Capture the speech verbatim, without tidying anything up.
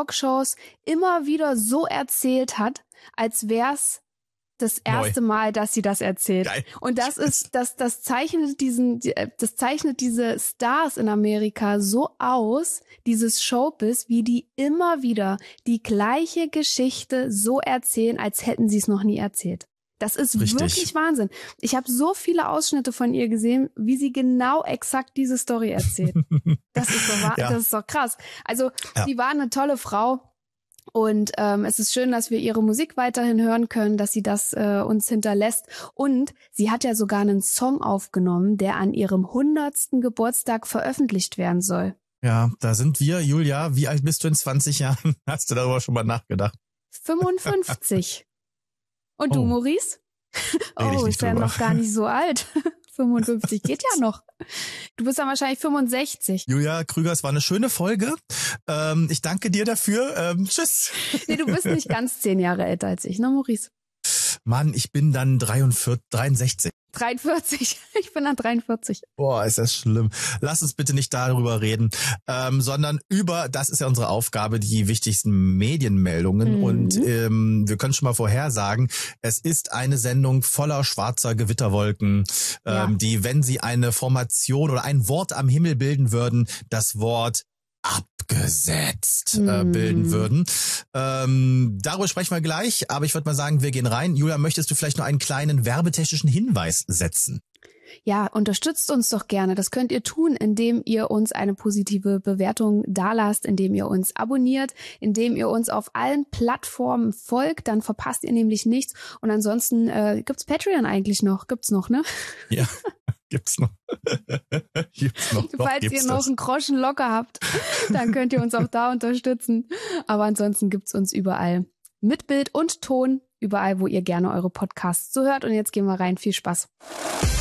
Talkshows immer wieder so erzählt hat, als wär's das erste Neu. Mal, dass sie das erzählt. Geil. Und das ist, das, das zeichnet diesen, das zeichnet diese Stars in Amerika so aus, dieses Showbiz, wie die immer wieder die gleiche Geschichte so erzählen, als hätten sie es noch nie erzählt. Das ist Richtig. Wirklich Wahnsinn. Ich habe so viele Ausschnitte von ihr gesehen, wie sie genau exakt diese Story erzählt. Das ist doch, ja. das ist doch krass. Also, ja. sie war eine tolle Frau. Und ähm, es ist schön, dass wir ihre Musik weiterhin hören können, dass sie das äh, uns hinterlässt. Und sie hat ja sogar einen Song aufgenommen, der an ihrem hundertsten Geburtstag veröffentlicht werden soll. Ja, da sind wir. Julia, wie alt bist du in zwanzig Jahren? Hast du darüber schon mal nachgedacht? fünfundfünfzig. Und oh. du, Maurice? Oh, ist ja noch gar nicht so alt. fünfundfünfzig geht ja noch. Du bist dann wahrscheinlich fünfundsechzig. Julia Krüger, es war eine schöne Folge. Ähm, ich danke dir dafür. Ähm, tschüss. Nee, du bist nicht ganz zehn Jahre älter als ich, ne, Maurice? Mann, ich bin dann dreiundvierzig, dreiundsechzig. dreiundvierzig. Ich bin dann dreiundvierzig. Boah, ist das schlimm. Lass uns bitte nicht darüber reden, ähm, sondern über, das ist ja unsere Aufgabe, die wichtigsten Medienmeldungen. Mhm. Und ähm, wir können schon mal vorhersagen, es ist eine Sendung voller schwarzer Gewitterwolken, ähm, ja. die, wenn sie eine Formation oder ein Wort am Himmel bilden würden, das Wort abgesetzt äh, bilden würden. Ähm, darüber sprechen wir gleich, aber ich würde mal sagen, wir gehen rein. Julia, möchtest du vielleicht noch einen kleinen werbetechnischen Hinweis setzen? Ja, unterstützt uns doch gerne. Das könnt ihr tun, indem ihr uns eine positive Bewertung dalasst, indem ihr uns abonniert, indem ihr uns auf allen Plattformen folgt. Dann verpasst ihr nämlich nichts. Und ansonsten äh, gibt's Patreon eigentlich noch? Gibt's noch, ne? Ja. Gibt's noch. gibt's noch. Falls gibt's ihr noch das. einen Groschen locker habt, dann könnt ihr uns auch da unterstützen. Aber ansonsten gibt's uns überall mit Bild und Ton, überall, wo ihr gerne eure Podcasts so hört. Und jetzt gehen wir rein. Viel Spaß.